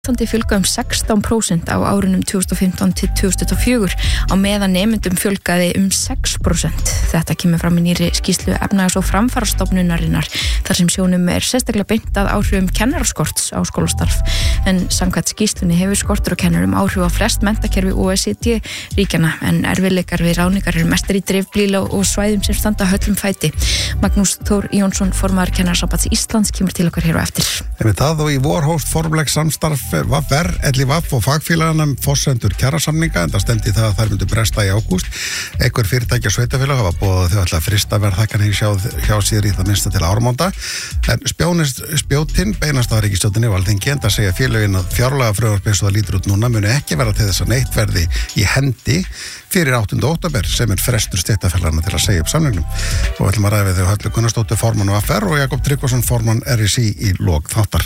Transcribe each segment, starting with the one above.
Íslandi fjölgaði 16% á árunum 2015 til 2024 á meðan nemendum fjölgaði 6%. Þetta kemur fram í nýrri skýrslu efnahags- og framfarastofnunarinnar þar sem sjónum sérstaklega beint að áhrifum kennaraskorts á skólastarf. En samkvæmt skýrslunni hefur skortur á kennurum áhrif á flest menntakerfi OECD-ríkjana en erfiðleikar við ráðningar eru mestar í dreifbýli og svæðum sem standa höllum fæti. Magnús Þór Jónsson, formaður Kennarasambands Íslands, kemur til okkar hér á eftir. Það og í vor hófst formleg samstarf VR, LIVAF og fagfélaganum forsendur kjarasamninga en það stemdi það að þær myndu bresta í ágúst. Einhver fyrirtæki og sveitafélag hafa boðað þau ætla að frysta verðhækkanir hjá sér í það minnsta til áramóta. En spjótin beinast að ríkisstjórninni og Alþingi enda segja félögin að fjárlagafrumvarp eins og það lítur út núna muni ekki vera til þess að neitt verði í hendi fyrir 8. október sem frestur stéttarfélaganna til að segja upp samningnum. Og við ætlum að ræða við þau Höllu Gunnarsdóttur formann VR og Jakob Tryggvason formann RSÍ í lok þáttar.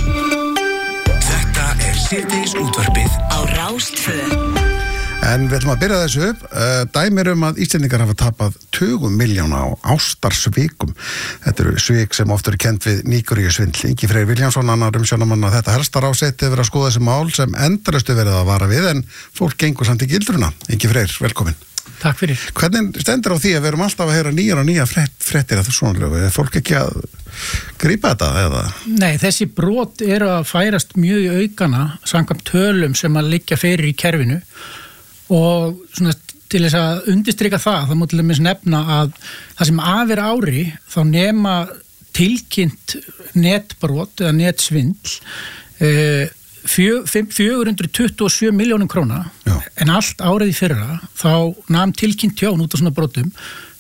Síðdeis útvarpið á Rás 2. En við ætlum að byrja þessu upp. Dæmir að Íslendingar hafa tapað tugum milljóna á ástarsvikum. Þetta eru svik sem oft eru kennt við níkuríusvindl. Ingi Freyr Viljámsson, annar sjónarmann að þetta helsta Rás 1 hefur að skoða þessi mál sem endalaust verið að vara við en fólk gengur samt í gildruna. Ingi Freyr, velkomin. Takk fyrir. Hvernig stendur á því að við erum alltaf að heyra nýja fréttir af þessu svonlegu? Er fólk ekki að grípa þetta eða? Nei, þessi brot eru að færast mjög í aukana samkvæmt tölum sem að liggja fyrir í kerfinu og svona til þess að undirstrika það má til dæmis nefna að það sem af er ári þá nema tilkynnt netbrot eða netsvindl 427 milljónum króna. Já. En allt árið í fyrra þá nam tilkynnt tjón út af svona brotum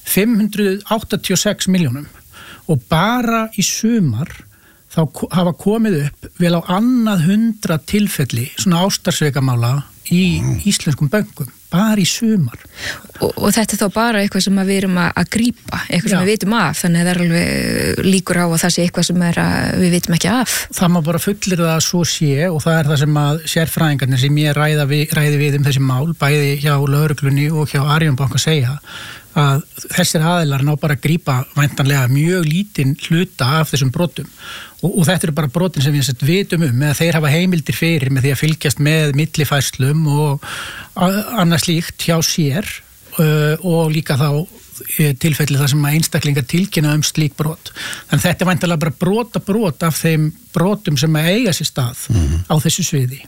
586 milljónum og bara í sumar þá hafa komið upp vel á annað 100 tilfelli svona ástarsveikamála í íslenskum bönkum, bara í sumar. Og þetta þá bara eitthvað sem við erum að grípa, eitthvað sem við vitum af, þannig að það alveg líkur á að það sé eitthvað sem við vitum ekki af. Það má bara fullyrða að svo sé og það það sem að sérfræðingarnir sem ég ræði við þessi mál, bæði hjá lögreglunni og hjá Arion banka segja að þessir aðilar ná bara að grípa væntanlega mjög lítinn hluta af þessum brotum og þetta eru bara brotin sem við vitum með að þeir hafa heimildir fyrir með því að fylgjast með millifærslum og annað slíkt hjá sér og líka þá tilfelli þar sem að einstaklingar tilkynna slík brot. Þannig þetta er væntanlega bara brot af þeim brotum sem að eiga sér stað á þessu sviði.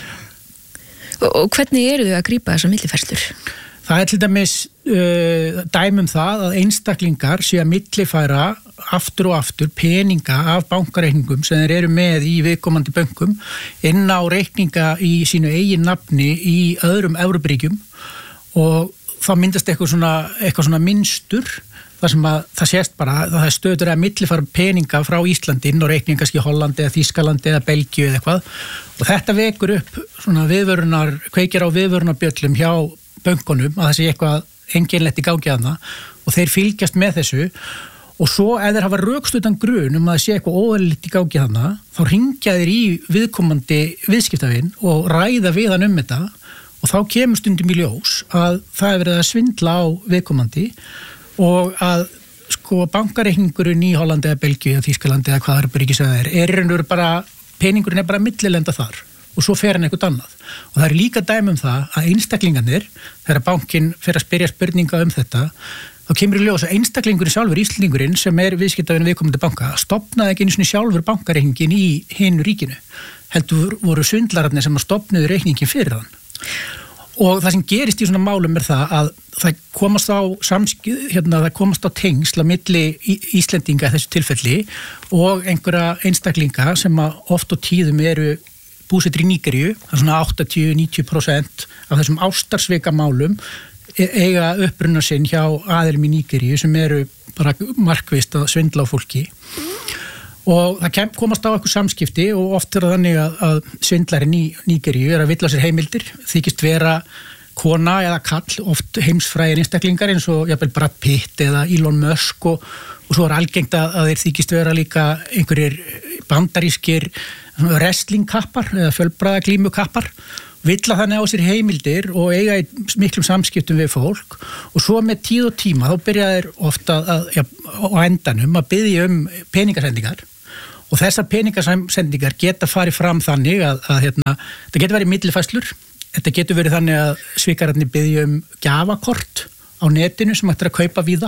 Og hvernig eru þau að grípa þessar millifærslur? Það er til dæmis dæmum það að einstaklingar sé að millifæra aftur og aftur peninga af bankareikningum sem þeir eru með í viðkomandi bönkum inn á reikninga í sínu eigin nafni í öðrum Evrópuríkjum og þá myndast eitthvað svona minnstur þar sem að það sést bara að það er stöður að millifæra peninga frá Íslandi inn á reikninga kannski í Hollandi eða Þýskalandi eða Belgíu eða eitthvað og þetta vekur upp svona kveikir á viðvörunarbjöllum hjá bönkunum að það sé eitthvað einkennilegt í gangi þarna og þeir fylgjast með þessu og svo ef þeir hafa rökstuddan grun að það sé eitthvað óeðlilegt í gangi þarna þá hringja þeir í viðkomandi viðskiptavin og ræða við hann þetta og þá kemur stundum í ljós að það er verið að svindla á viðkomandi og að bankareikningurinn í Hollandi eða Belgíu eða Þýskalandi eða hvað það er ekki segja peningurinn er bara millilenda þar og svo fer hann eitthvað annað. Og það er líka dæmi það að einstaklingarnir, þegar bankinn fer að spyrja spurninga þetta, þá kemur í ljós að einstaklingurinn sjálfur, Íslendingurinn sem viðskiptavin viðkomandi banka, stofnaði ekki einu sinni sjálfur bankareikningin í hinu ríkinu. Heldur voru svindlararnir sem stofnuðu reikningin fyrir hann. Og það sem gerist í svona málum það að það komast á tengsl á milli Íslendinga í þessu tilfelli og einhverja einstaklinga sem oft og tíðum eru búsettir í Nígeríu, það er svona 80-90% af þessum ástarsvikamálum eiga uppruna sinn hjá aðilum í Nígeríu sem eru bara markvisst að svindla á fólki og það komast á eitthvað samskipti og oft er það þannig að svindlarinn í Nígeríu er að villa sér heimildir, þykist vera kona eða kall, oft heimsfrægir einstaklingar eins og jafnvel Brad Pitt eða Elon Musk og svo er algengt að þeir þykist vera líka einhverjir bandarískir wrestlingkappar eða fjölbræðaglímukappar villa þannig á sér heimildir og eiga í miklum samskiptum við fólk og svo með tíð og tíma þá byrja þeir ofta á endanum að biðja peningasendingar Og þessar peningasendingar geta farið fram þannig að það getur verið millifærslur, þetta getur verið þannig að svikararnir biðja gjafakort á netinu sem hægt að kaupa víða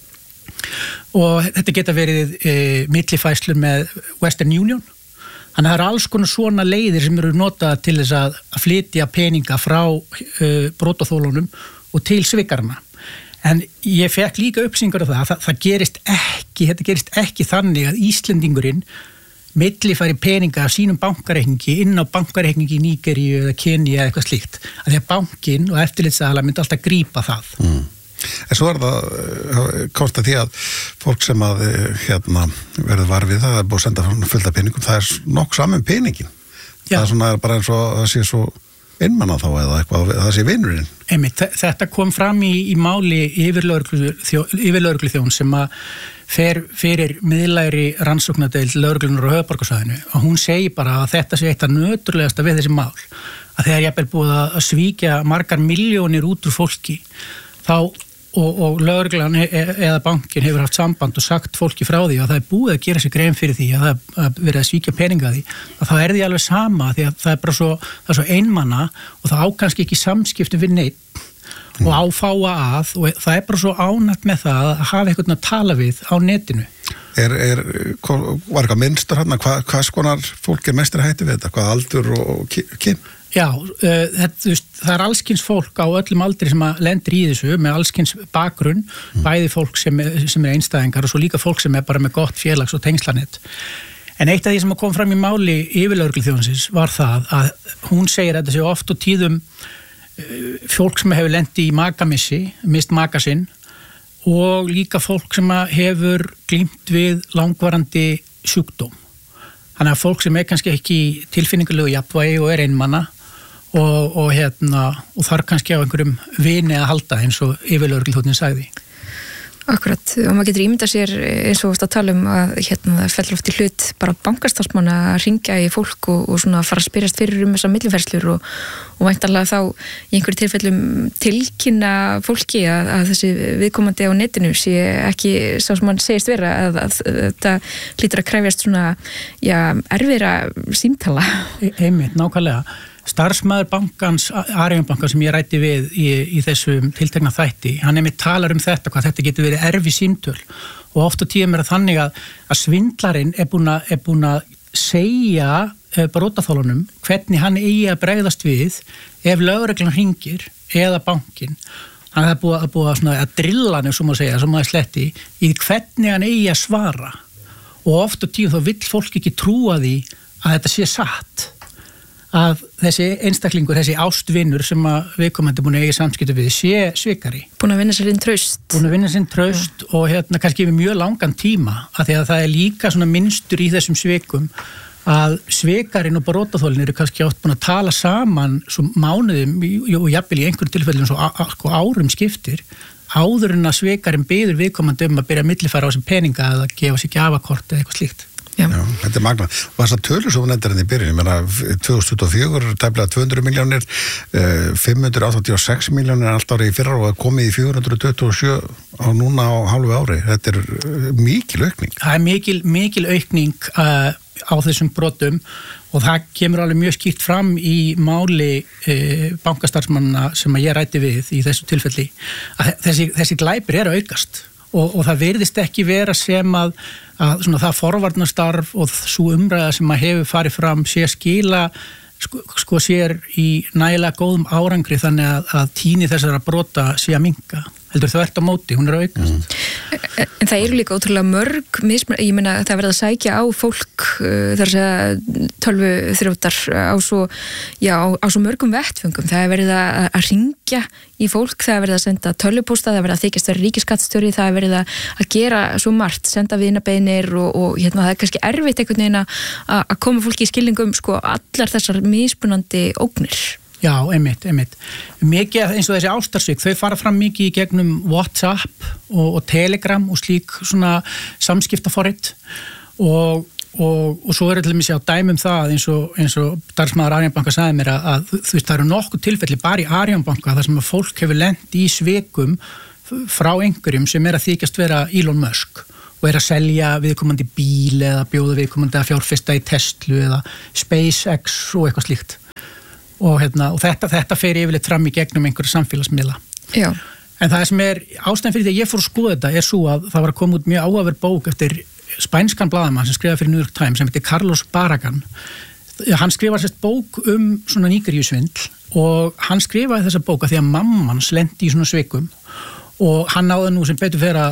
og þetta getur verið millifærslur með Western Union. Þannig að það eru alls konar svona leiðir sem eru notað til þess að flytja peninga frá brotaþolunum og til svikarana. En ég fekk líka upplýsingar á það gerist ekki þannig að Íslendingurinn millifæri peninga af sínum bankareikningi inn á bankareikningi í Nígeríu eða Kenía eða eitthvað slíkt. Af því að bankinn og eftirlitsaðilar myndi alltaf grípa það. En svo það kost að því að fólk sem að verður var við það búið að senda fullt af peningum, það nokkuð saman peningin. Já. Það svona bara eins og það sé svo innmanna þá eða eitthvað, það sé vinurinn. Einmitt, þetta kom fram í máli yfirlögregluþjón sem að fer fyrir miðlægri rannsóknardeild lögreglunar á höfuðborgarsvæðinu og hún segir bara að þetta sé eitt af nöturlegasta við þessi mál. Að þegar ég búið að svíkja margar milljónir út úr fólki þá og lögreglan eða bankin hefur haft samband og sagt fólki frá því að það búið að gera sér grein fyrir því að það verið að svíkja peninga því að það því alveg sama því að það bara svo einmanna og það kannski ekki samskiptum við neitt og áfáa að og það bara svo ánægt með það að hafa einhvern að tala við á netinu. Var eitthvað minnstur hérna, hvað skonar fólk mestur hætti við þetta, hvað aldur og kyn? Já, það allskyns fólk á öllum aldri sem að lendir í þessu með allskyns bakgrunn, bæði fólk sem einstæðingar og svo líka fólk sem bara með gott félags- og tengslanett. En eitt af því sem kom fram í máli yfirlögregluþjónsins var það að hún segir að þetta sé oft og tíðum fólk sem hefur lent í makamissi, mist maka sinn og líka fólk sem hefur glímt við langvarandi sjúkdóm. Þannig að fólk sem kannski ekki tilfinningalegu jafnvægi og einmanna og þarf kannski á einhverjum vini að halda eins og yfirlögregluþjónninn sagði. Akkurat, og maður getur ímyndað sér eins og að tala að það fellur oft í hlut bara bankastarfsmanna að ringja í fólk og svona fara að spyrjast fyrir þessar millifærslur og væntanlega þá í einhverju tilfellum tilkynna fólki að þessi viðkomandi á netinu sé ekki sá sem hann segist vera að þetta hlýtur að krefjast svona erfiðra símtala. Einmitt, nákvæmlega. Starfsmaður bankans, Arion banka sem ég ræddi við í þessum tiltekna þætti, hann talar þetta, hvað þetta getur verið erfið símtöl og oft á tíðum það þannig að svindlarinn er búin að segja brotaþolunum hvernig hann eigi að bregðast við ef lögreglan hringir eða bankinn. Hann er búið að drilla hann, sem maður segja, sem maður sletti, í hvernig hann eigi að svara og oft á tíðum þá vill fólk ekki trúa því að þetta sé satt. Að þessi einstaklingur, þessi ástvinnur sem að viðkomandi búin að eiga samskipti við sé svikari. Búin að vinna sér inn traust. Og kannski yfir mjög langan tíma að því að það líka svona minnstur í þessum svikum að svikarinn og brotaþolinn eru kannski oft búin að tala saman svo mánuðum og jafnvel í einhverjum tilfellum svo árum skiptir áður en að svikarinn biður viðkomandi að byrja að millifæra á þessum peninga eða gefa sér gjafakort eða eitthvað slíkt. Já, þetta er magna. Og þessar tölur sem hún endur í byrjun, ég meina 2024 tæplega 200 milljónir, 586 milljónir allt árið í fyrra og komið í 427 á núna á hálfu ári. Þetta er mikil aukning. Það er mikil aukning á þessum brotum og það kemur alveg mjög skýrt fram í máli bankastarfsmanna sem ég ræddi við í þessu tilfelli að þessi glæpir eru að aukast. Og það virðist ekki vera sem að svona það forvarnastarf og svo umræða sem að hefur farið fram sé skila sér í nægilega góðum árangri þannig að tíðni þessara brota sé að minnka. Heldur þvert á móti, hún er að aukast. En það eru líka ótrúlega mörg ég meina það verið að sækja á fólk þar að tölvuþrjótar á svo mörgum vettföngum. Það er verið að ringja í fólk, það er verið að senda tölvupósta, það er verið að þykjast vera ríkisskattstjóri, það er verið að gera svo margt, senda vinabeinir og það er kannski erfitt einhvern veginn að koma fólki í skilningum allar þessar mismunandi ógnir. Já, einmitt. Mikið eins og þessi ástarsvik, þau fara fram mikið í gegnum WhatsApp og Telegram og slík svona samskiptaforrit og svo til dæmis á dæmum það eins og starfsmaður Arion banka sagði mér að þú veist það eru nokkuð tilfelli bara í Arion banka þar sem að fólk hefur lent í svikum frá einhverjum sem að þykjast vera Elon Musk og að selja viðkomandi bíl eða bjóða viðkomandi að fjárfesta í Tesla eða SpaceX og eitthvað slíkt og þetta fer yfirleitt fram í gegnum einhverja samfélagsmiðla. Já. En það sem ástæðan fyrir því að ég fór að skoða þetta svo að það var að koma út mjög áhugaverð bók eftir spænskan blaðamann sem skrifaði fyrir New York Times sem heitir Carlos Barragan. Hann skrifaði bók svona Nígeríusvindl og hann skrifaði þessa bók að því að mamman lendi í svona svikum og hann náði nú sem betur fyrir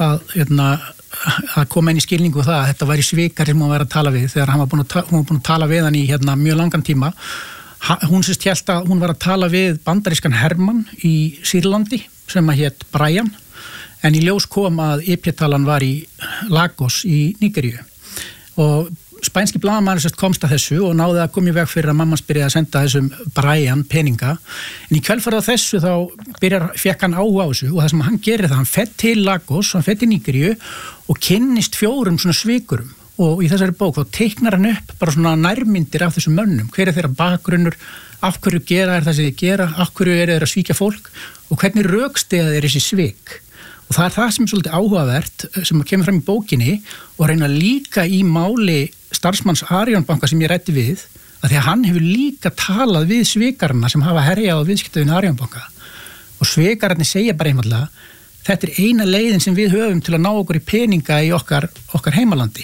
að koma inn í skilningu það að þetta væri svikar sem hann var að tala við þegar hún var búin að tala við hann í mjög langan tíma. Hún hélt að hún var að tala við bandarískan hermann í Sýrlandi sem hét Brian en í ljós kom að IP-talan var í Lagos í Nígeríu og spænski blaðamaður komst að þessu og náði að koma í veg fyrir að mamman byrjaði að senda þessum Brian peninga en í kjölfarið á þessu þá fekk hann áhuga á þessu og það sem hann gerir það, hann fer til Lagos, hann fer til Nígeríu og kynnist 4 svona svikurum og í þessari bók þá teiknar hann upp bara svona nærmyndir af þessum mönnum, hver þeirra bakgrunnur, af hverju gera það sem þeir gera, af hverju þeir að svíkja fólk og hvernig rökstiða þeir þessi svik. Og það það sem svolítið áhugavert sem kemur fram í bókinni og reyna líka í máli starfsmanns Arion banka sem ég ræddi við að því að hann hefur líka talað við svikarana sem hafa herjað á viðskiptavinu Arion banka og svikararnir segja bara einfaldlega þetta eina leiðin sem við höfum til að ná okkur í peninga í okkar heimalandi.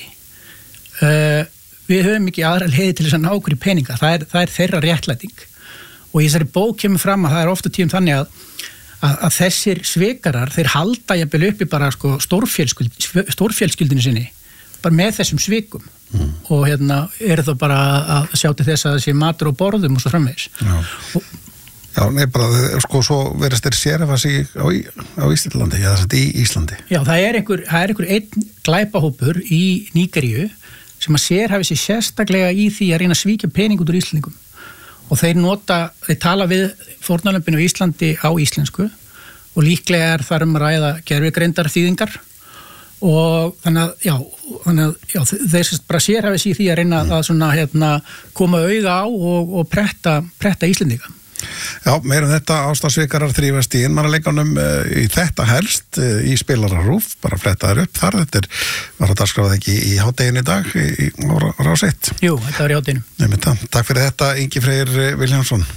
Við höfum ekki aðra leiði til þess að ná okkur í peninga, það er þeirra réttlæting og í þessari bók kemur fram að það ofta tíðum þannig að þessir svikarar, þeir halda jafnvel uppi bara stórfjölskyldinu sinni bara með þessum svikum og það bara að sjá til þess að það sé matur og borðum og svo framvegis. Já, nei, bara, svo verðast þeir sérfa sig á Íslandi, eða þetta í Íslandi. Já, það er einhver einn glæpahópur í Nígeríu sem að sérhafi sig sérstaklega í því að reyna að svíkja pening út úr Íslandingum og þeir tala við fórnarlömpinu á Íslandi á íslensku og líklega þar að ræða gervigreindar þýðingar og þannig að þeir bara sérhafi sig í því að reyna að koma auga á og pretta Íslendinga. Já, meira þetta ástafsvikarar þrífast í einmannaleikanum í þetta helst í spilararúf, bara fletta þær upp þar, þetta var að dagskráða ekki í hádeginu í dag á Rás 1. Jú, þetta var í hádeginu. Takk fyrir þetta, Ingi Freyr Vilhjálmsson.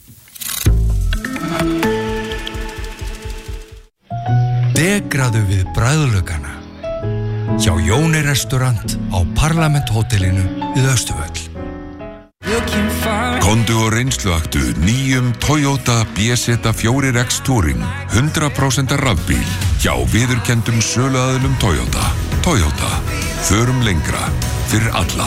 Degraðu við bragðlaugana hjá Jóni restaurant á Parlamenthótelinu við Austurvöll. Komdu og reynsluaktu nýjum Toyota BZ4X Touring 100% rafbíl hjá viðurkenndum söluaðilum Toyota. Toyota, förum lengra fyrir alla.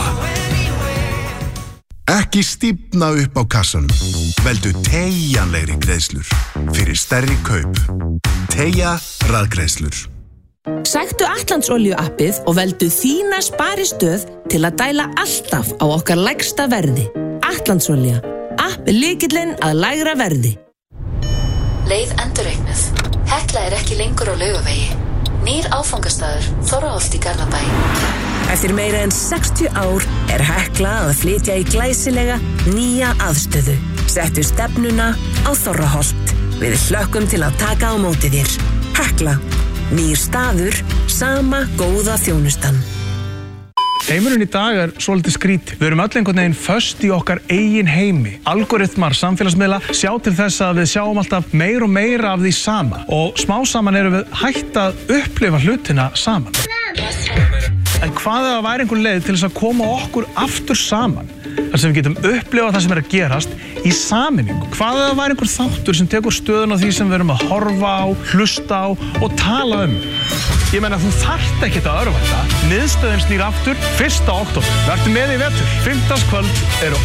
Ekki stífna upp á kassanum. Veldu teygjanlegri greiðslur fyrir stærri kaup. Teygja rafgreiðslur. Sæktu Atlantsolíu appið og veldu þína sparistöð til að dæla alltaf á okkar lægsta verði. Atlantsolía, app lykillinn að lægra verði. Leið endurreiknuð. Hekla ekki lengur á Laugavegi. Nýr áfangastaður, Þorraholt í Garðabæ. Eftir meira en 60 ár er Hekla að flytja í glæsilega nýja aðstöðu. Settu stefnuna á Þorraholt. Við hlökkum til að taka á móti þér. Hekla. Nýr staður, sama góða þjónustan. Heimurinn í dag er svolítið skrítið. Við erum öll einhvern veginn föst í okkar eigin heimi. Algoritmar samfélagsmiðla sjá til þess að við sjáum alltaf meira og meira af því sama. Og smá saman erum við hætt að upplifa hlutina saman. En hvað ef það væri einhver leið til þess að koma okkur aftur saman? Þar sem við getum upplifað það sem er að gerast í sameiningu. Hvað ef það væri einhver þáttur sem tekur stöðun á því sem við erum að horfa á, hlusta á og tala um? Ég meina, þú þarft ekkert að örvænta. Miðstöðin snýr aftur 1. október. Vertu með í vetur. 5. kvöld eru